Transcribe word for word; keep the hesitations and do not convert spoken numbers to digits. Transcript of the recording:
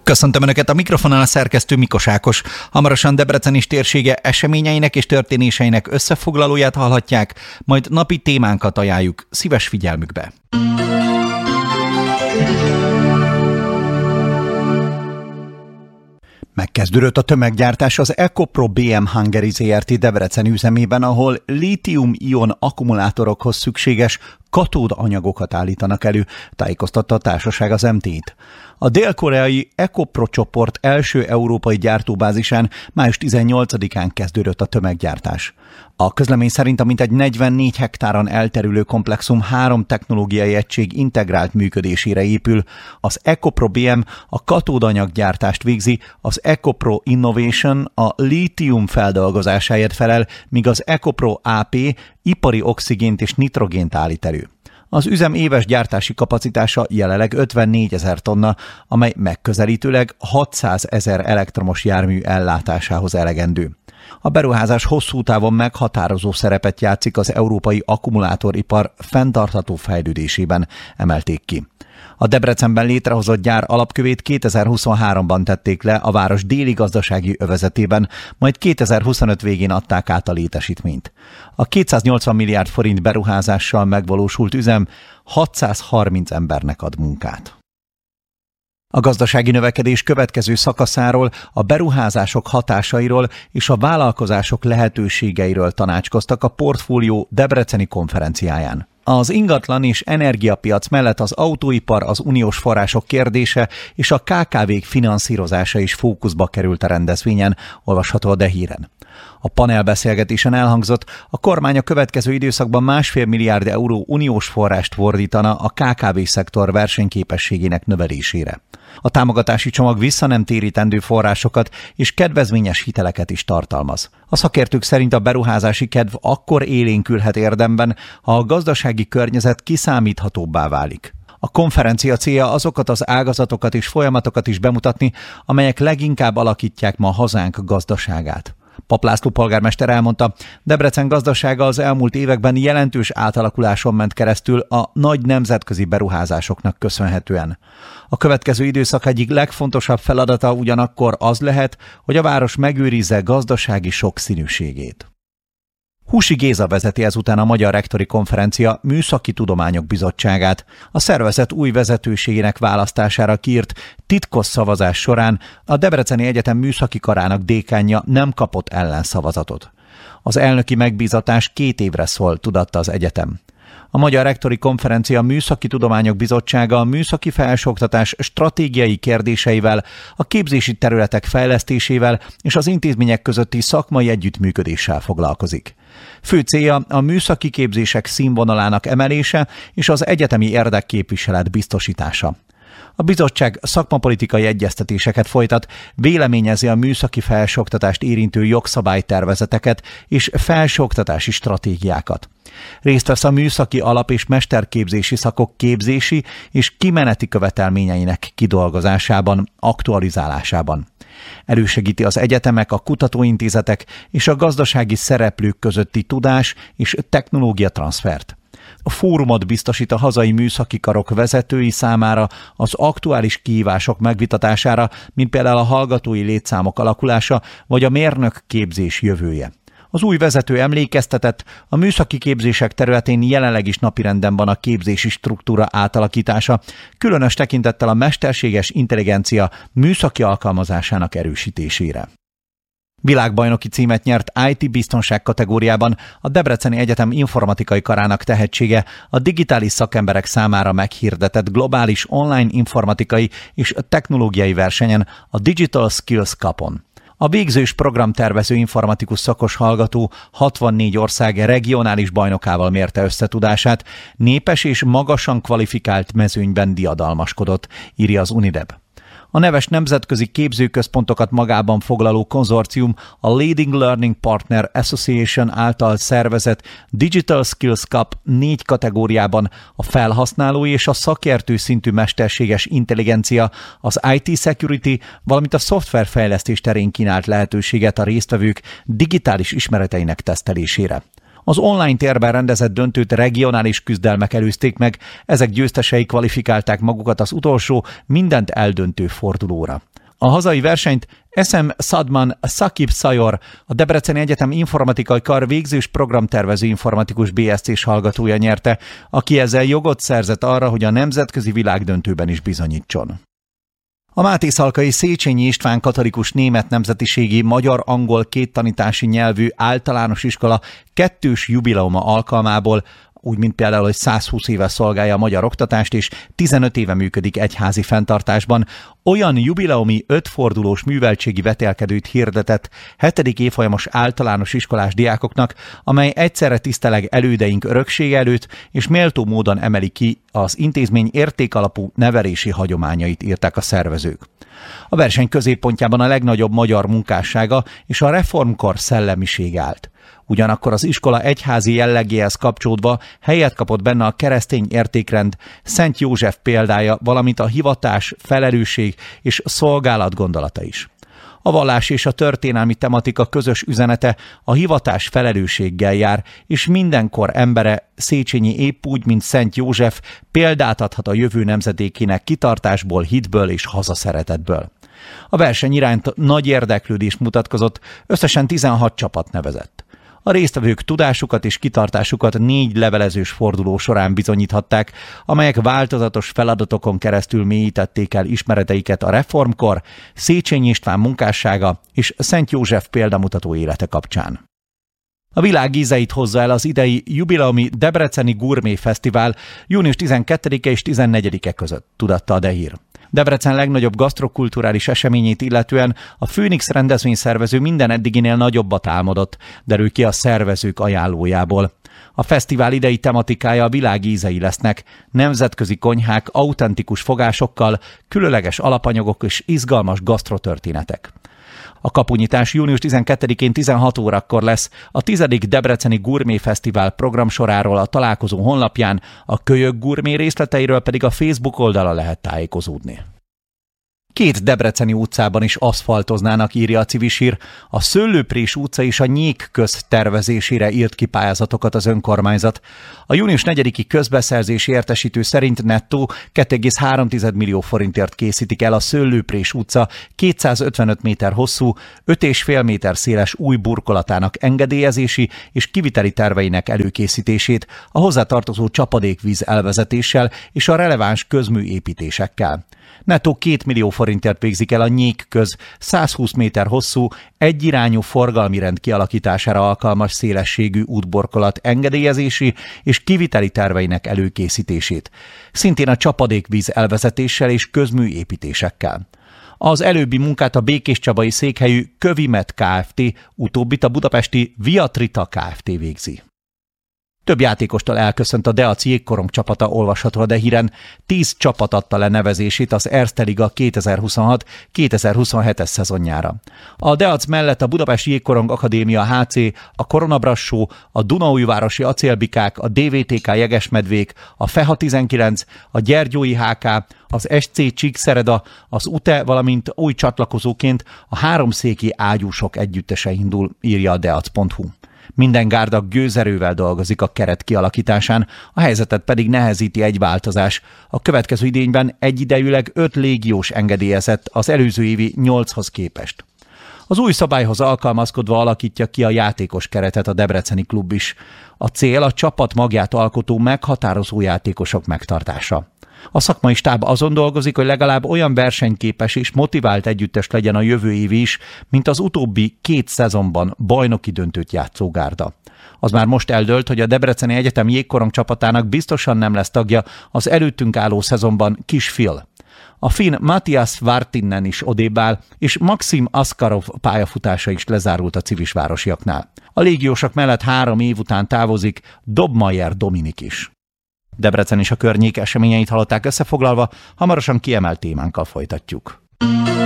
Köszöntöm Önöket, a mikrofonon a szerkesztő Mikos Ákos. Hamarosan Debrecen is térsége eseményeinek és történéseinek összefoglalóját hallhatják, majd napi témánkat ajánljuk szíves figyelmükbe. Megkezdődött a tömeggyártás az EcoPro bé em Hungary zé er té Debrecen üzemében, ahol lítium-ion akkumulátorokhoz szükséges katódanyagokat állítanak elő, tájékoztatta a társaság az em té i-t. A dél-koreai EcoPro csoport első európai gyártóbázisán május tizennyolcadikán kezdődött a tömeggyártás. A közlemény szerint a mintegy negyvennégy hektáron elterülő komplexum három technológiai egység integrált működésére épül. Az EcoPro bé em a katódanyaggyártást végzi, az EcoPro Innovation a lítium feldolgozásáért felel, míg az EcoPro á pé ipari oxigént és nitrogént állít elő. Az üzem éves gyártási kapacitása jelenleg ötvennégyezer tonna, amely megközelítőleg hatszázezer elektromos jármű ellátásához elegendő. A beruházás hosszú távon meghatározó szerepet játszik az európai akkumulátoripar fenntartható fejlődésében, emelték ki. A Debrecenben létrehozott gyár alapkövét kétezer-huszonháromban tették le a város déli gazdasági övezetében, majd kétezer-huszonöt végén adták át a létesítményt. A kétszáznyolcvan milliárd forint beruházással megvalósult üzem hatszázharminc embernek ad munkát. A gazdasági növekedés következő szakaszáról, a beruházások hatásairól és a vállalkozások lehetőségeiről tanácskoztak a Portfólió debreceni konferenciáján. Az ingatlan és energiapiac mellett az autóipar, az uniós források kérdése és a ká ká vék finanszírozása is fókuszba került a rendezvényen, olvasható a D E Híren. A panelbeszélgetésen elhangzott, a kormány a következő időszakban másfél milliárd euró uniós forrást fordítana a ká ká vé szektor versenyképességének növelésére. A támogatási csomag visszanemtérítendő forrásokat és kedvezményes hiteleket is tartalmaz. A szakértők szerint a beruházási kedv akkor élénkülhet érdemben, ha a gazdasági környezet kiszámíthatóbbá válik. A konferencia célja azokat az ágazatokat és folyamatokat is bemutatni, amelyek leginkább alakítják ma hazánk gazdaságát. Papp László polgármester elmondta, Debrecen gazdasága az elmúlt években jelentős átalakuláson ment keresztül a nagy nemzetközi beruházásoknak köszönhetően. A következő időszak egyik legfontosabb feladata ugyanakkor az lehet, hogy a város megőrizze gazdasági sokszínűségét. Húsi Géza vezeti ezután a Magyar Rektori Konferencia Műszaki Tudományok Bizottságát. A szervezet új vezetőségének választására kiírt titkos szavazás során a Debreceni Egyetem műszaki karának dékánja nem kapott ellenszavazatot. Az elnöki megbízatás két évre szól, tudatta az egyetem. A Magyar Rektori Konferencia Műszaki Tudományok Bizottsága a műszaki felsőoktatás stratégiai kérdéseivel, a képzési területek fejlesztésével és az intézmények közötti szakmai együttműködéssel foglalkozik. Fő célja a műszaki képzések színvonalának emelése és az egyetemi érdekképviselet biztosítása. A bizottság szakmapolitikai egyeztetéseket folytat, véleményezi a műszaki felsőoktatást érintő jogszabálytervezeteket és felsőoktatási stratégiákat. Részt vesz a műszaki alap- és mesterképzési szakok képzési és kimeneti követelményeinek kidolgozásában, aktualizálásában. Elősegíti az egyetemek, a kutatóintézetek és a gazdasági szereplők közötti tudás és technológia transfert. A fórumot biztosít a hazai műszaki karok vezetői számára az aktuális kihívások megvitatására, mint például a hallgatói létszámok alakulása vagy a mérnök képzés jövője. Az új vezető emlékeztetett, a műszaki képzések területén jelenleg is napirenden van a képzési struktúra átalakítása, különös tekintettel a mesterséges intelligencia műszaki alkalmazásának erősítésére. Világbajnoki címet nyert i té biztonság kategóriában a Debreceni Egyetem informatikai karának tehetsége a digitális szakemberek számára meghirdetett globális online informatikai és technológiai versenyen, a Digital Skills Cupon. A végzős programtervező informatikus szakos hallgató hatvannégy ország regionális bajnokával mérte összetudását, népes és magasan kvalifikált mezőnyben diadalmaskodott, írja az Unideb. A neves nemzetközi képzőközpontokat magában foglaló konzorcium a Leading Learning Partner Association által szervezett Digital Skills Cup négy kategóriában a felhasználói és a szakértő szintű mesterséges intelligencia, az i té security, valamint a szoftverfejlesztés terén kínált lehetőséget a résztvevők digitális ismereteinek tesztelésére. Az online térben rendezett döntőt regionális küzdelmek előzték meg, ezek győztesei kvalifikálták magukat az utolsó, mindent eldöntő fordulóra. A hazai versenyt Eszem Szadman Szakib Szajor, a Debreceni Egyetem informatikai kar végzős programtervező informatikus bé es cés hallgatója nyerte, aki ezzel jogot szerzett arra, hogy a nemzetközi világdöntőben is bizonyítson. A Mátészalkai Széchenyi István katolikus német nemzetiségi magyar-angol kéttanítási nyelvű általános iskola kettős jubileuma alkalmából, úgy, mint például, hogy százhúsz éve szolgálja a magyar oktatást, és tizenöt éve működik egyházi fenntartásban, olyan jubileumi ötfordulós műveltségi vetélkedőt hirdetett hetedik évfolyamos általános iskolás diákoknak, amely egyszerre tiszteleg elődeink öröksége előtt, és méltó módon emeli ki az intézmény értékalapú nevelési hagyományait, írták a szervezők. A verseny középpontjában a legnagyobb magyar munkássága és a reformkor szellemiség állt. Ugyanakkor az iskola egyházi jellegéhez kapcsolódva helyet kapott benne a keresztény értékrend, Szent József példája, valamint a hivatás, felelősség és szolgálat gondolata is. A vallás és a történelmi tematika közös üzenete a hivatás felelősséggel jár, és mindenkor embere, Széchenyi épp úgy, mint Szent József példát adhat a jövő nemzedékének kitartásból, hitből és hazaszeretetből. A verseny iránt nagy érdeklődés mutatkozott, összesen tizenhat csapat nevezett. A résztvevők tudásukat és kitartásukat négy levelezős forduló során bizonyíthatták, amelyek változatos feladatokon keresztül mélyítették el ismereteiket a reformkor, Széchenyi István munkássága és Szent József példamutató élete kapcsán. A világ ízeit hozza el az idei jubileumi Debreceni Gurmé Fesztivál június tizenkettedike és tizennegyedike között, tudatta a Dehír. Debrecen legnagyobb gasztrokulturális eseményét illetően a Főnix rendezvényszervező minden eddiginél nagyobbat álmodott, derül ki a szervezők ajánlójából. A fesztivál idei tematikája a világ ízei lesznek, nemzetközi konyhák, autentikus fogásokkal, különleges alapanyagok és izgalmas gasztrotörténetek. A kapunyítás június tizenkettedikén tizenhat órakor lesz, a tizedik Debreceni Gurmé Fesztivál programsoráról a találkozó honlapján, a Kölyök Gurmé részleteiről pedig a Facebook oldala lehet tájékozódni. Két debreceni utcában is aszfaltoznának, írja a Civisír. A Szőlőprés utca és a Nyék köz tervezésére írt ki pályázatokat az önkormányzat. A június negyediki közbeszerzési értesítő szerint nettó két egész három millió forintért készítik el a Szőlőprés utca kétszázötvenöt méter hosszú, öt egész öt méter széles új burkolatának engedélyezési és kiviteli terveinek előkészítését, a hozzátartozó csapadékvíz elvezetéssel és a releváns közműépítésekkel. Nettó két millió forintért végzik el a Nyék köz százhúsz méter hosszú, egyirányú forgalmi rend kialakítására alkalmas szélességű útborkolat engedélyezési és kiviteli terveinek előkészítését, szintén a csapadékvíz elvezetéssel és közműépítésekkel. Az előbbi munkát a békéscsabai székhelyű Kövimet Kft., utóbbit a budapesti Viatrita Kft. Végzi. Több játékostól elköszönt a Deac jégkorong csapata, olvasható a Dehíren. Tíz csapat adta le nevezését az Erste Liga kétezer-huszonhat kétezer-huszonhetes szezonjára. A Deac mellett a Budapesti Jégkorong Akadémia há cé, a Korona Brassó, a Dunaújvárosi Acélbikák, a dé vé té ká Jegesmedvék, a Feha tizenkilenc, a Gyergyói há ká, az es cé Csíkszereda, az u té e, valamint új csatlakozóként a háromszéki ágyúsok együttese indul, írja a deac pont hu. Minden gárda gőzerővel dolgozik a keret kialakításán, a helyzetet pedig nehezíti egy változás. A következő idényben egyidejűleg öt légiós engedélyezett az előző évi nyolchoz képest. Az új szabályhoz alkalmazkodva alakítja ki a játékos keretet a debreceni klub is. A cél a csapat magját alkotó meghatározó játékosok megtartása. A szakmai stáb azon dolgozik, hogy legalább olyan versenyképes és motivált együttes legyen a jövő év is, mint az utóbbi két szezonban bajnoki döntőt játszó gárda. Az már most eldőlt, hogy a Debreceni Egyetem jégkorong csapatának biztosan nem lesz tagja az előttünk álló szezonban Kis Phil. A finn Matthias Vartinen is odébb áll, és Maxim Askarov pályafutása is lezárult a civisvárosiaknál. A légiósok mellett három év után távozik Dobmeier Dominik is. Debrecen és a környék eseményeit hallották összefoglalva, hamarosan kiemelt témánkkal folytatjuk.